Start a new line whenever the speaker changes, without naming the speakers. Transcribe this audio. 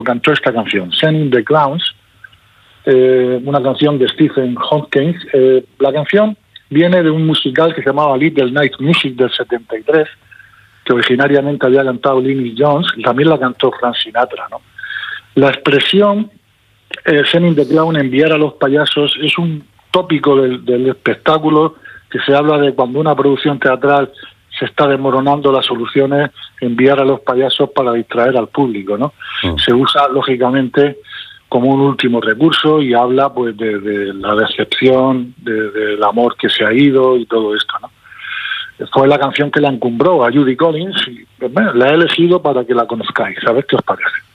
cantó esta canción, Sending the Clowns, una canción de Stephen Hawking. La canción viene de un musical que se llamaba Little Night Music del 73, que originariamente había cantado Lenny Jones, y también la cantó Frank Sinatra, ¿no? La expresión Sending the Clown, enviar a los payasos, es un tópico del espectáculo, que se habla de cuando una producción teatral se está desmoronando, la solución es enviar a los payasos para distraer al público, ¿no? Se usa, lógicamente, como un último recurso, y habla pues de la decepción, del amor que se ha ido y todo esto, ¿no? Fue la canción que la encumbró a Judy Collins y pues, bueno, la he elegido para que la conozcáis. ¿Sabes qué os parece?